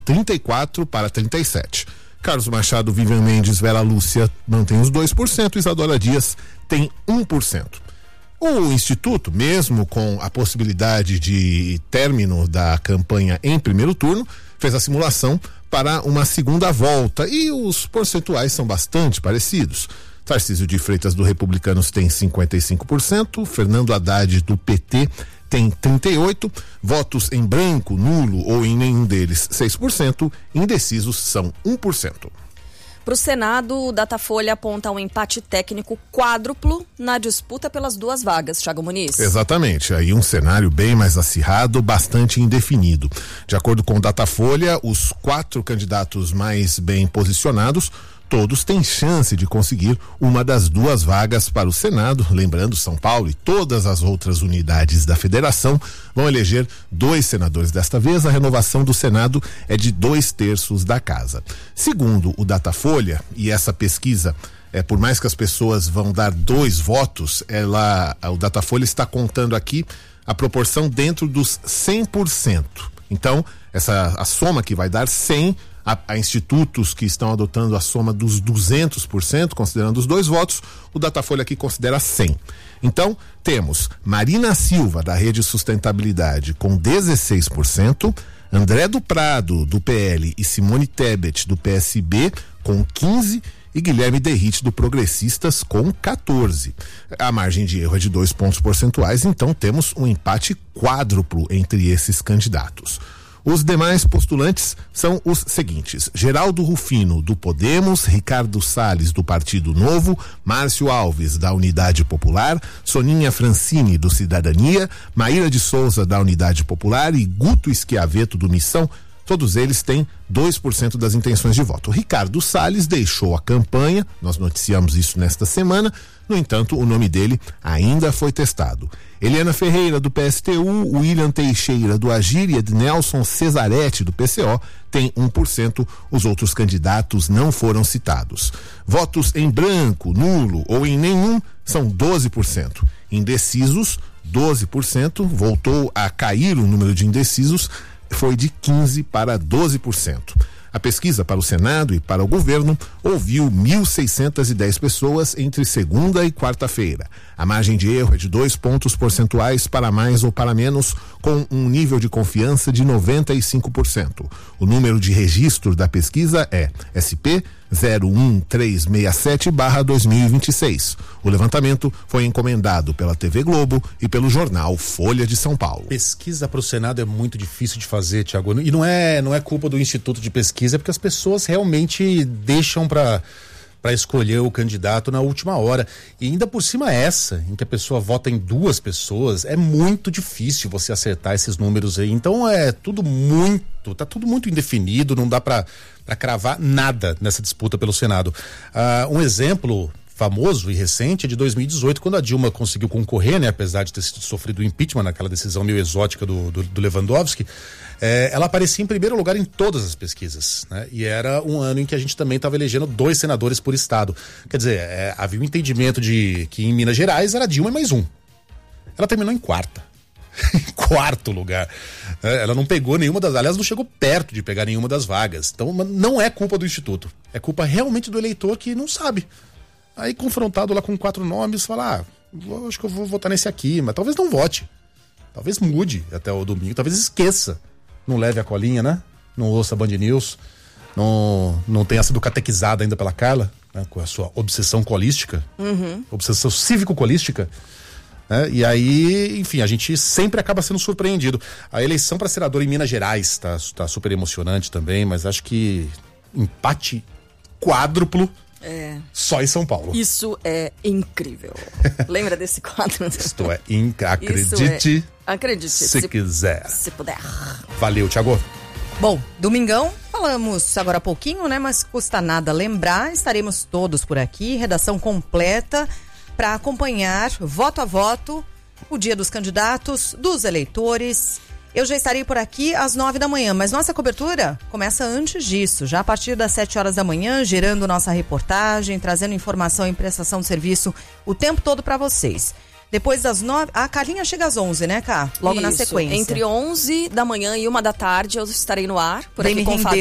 34 para 37. Carlos Machado, Vivian Mendes, Vera Lúcia mantém os 2%, Isadora Dias tem 1%. O Instituto, mesmo com a possibilidade de término da campanha em primeiro turno, fez a simulação para uma segunda volta e os percentuais são bastante parecidos. Tarcísio de Freitas do Republicanos tem 55%, Fernando Haddad do PT tem 38%, votos em branco, nulo ou em nenhum deles 6%, indecisos são 1%. Para o Senado, o Datafolha aponta um empate técnico quádruplo na disputa pelas 2 vagas, Thiago Muniz. Exatamente, aí um cenário bem mais acirrado, bastante indefinido. De acordo com o Datafolha, os 4 candidatos mais bem posicionados, todos têm chance de conseguir uma das 2 vagas para o Senado. Lembrando, São Paulo e todas as outras unidades da federação vão eleger 2 senadores. Desta vez, a renovação do Senado é de 2/3 da casa. Segundo o Datafolha, e essa pesquisa, por mais que as pessoas vão dar 2 votos, o Datafolha está contando aqui a proporção dentro dos 100%. Então, a soma que vai dar 100 a institutos que estão adotando a soma dos 200%, considerando os 2 votos, o Datafolha aqui considera 100. Então, temos Marina Silva, da Rede Sustentabilidade, com 16%, André do Prado, do PL, e Simone Tebet, do PSB, com 15%, e Guilherme Derrite, do Progressistas, com 14%. A margem de erro é de 2 pontos percentuais, então temos um empate quádruplo entre esses candidatos. Os demais postulantes são os seguintes: Geraldo Rufino, do Podemos, Ricardo Salles, do Partido Novo, Márcio Alves, da Unidade Popular, Soninha Francini, do Cidadania, Maíra de Souza, da Unidade Popular, e Guto Schiavetto, do Missão. Todos eles têm 2% das intenções de voto. Ricardo Salles deixou a campanha, nós noticiamos isso nesta semana, no entanto, o nome dele ainda foi testado. Eliana Ferreira, do PSTU, William Teixeira, do Agir, e Ednelson Cesaretti, do PCO, tem 1%, os outros candidatos não foram citados. Votos em branco, nulo ou em nenhum são 12%. Indecisos, 12%, voltou a cair o número de indecisos, foi de 15% para 12%. A pesquisa para o Senado e para o governo ouviu 1.610 pessoas entre segunda e quarta-feira. A margem de erro é de 2 pontos percentuais para mais ou para menos, com um nível de confiança de 95%. O número de registro da pesquisa é SP 01367/2026. O levantamento foi encomendado pela TV Globo e pelo jornal Folha de São Paulo. Pesquisa para o Senado é muito difícil de fazer, Thiago. E não é culpa do Instituto de Pesquisa, é porque as pessoas realmente deixam para escolher o candidato na última hora. E ainda por cima em que a pessoa vota em 2 pessoas, é muito difícil você acertar esses números aí. Então tá tudo muito indefinido, não dá para cravar nada nessa disputa pelo Senado. Um exemplo famoso e recente é de 2018, quando a Dilma conseguiu concorrer, né, apesar de ter sofrido o impeachment naquela decisão meio exótica do Lewandowski. Ela aparecia em primeiro lugar em todas as pesquisas, né? E era um ano em que a gente também estava elegendo 2 senadores por estado. Quer dizer, havia um entendimento de que em Minas Gerais era Dilma e mais um. Ela terminou em quarta. Em quarto lugar. Ela não pegou nenhuma aliás, não chegou perto de pegar nenhuma das vagas. Então não é culpa do Instituto. É culpa realmente do eleitor que não sabe. Aí, confrontado lá com 4 nomes, fala, acho que eu vou votar nesse aqui, mas talvez não vote. Talvez mude até o domingo, talvez esqueça. Não leve a colinha, né? Não ouça a Band News, não tenha sido catequizada ainda pela Carla, né? Com a sua obsessão colística, obsessão cívico-colística, né? E aí, enfim, a gente sempre acaba sendo surpreendido. A eleição para senador em Minas Gerais tá super emocionante também, mas acho que empate quádruplo só em São Paulo. Isso é incrível. Lembra desse quadro? Isto é acredite. Acredite. Se quiser. Se puder. Valeu, Thiago. Bom, domingão, falamos agora há pouquinho, né? Mas custa nada lembrar, estaremos todos por aqui, redação completa para acompanhar voto a voto o dia dos candidatos, dos eleitores. Eu já estarei por aqui às 9 da manhã, mas nossa cobertura começa antes disso, já a partir das 7 horas da manhã, gerando nossa reportagem, trazendo informação e prestação de serviço o tempo todo para vocês. Depois das 9... A Carlinha chega às 11, né, Cá? Logo na Isso, sequência. Entre 11 da manhã e 1 da tarde eu estarei no ar. Por Vem aqui me com o render. Fábio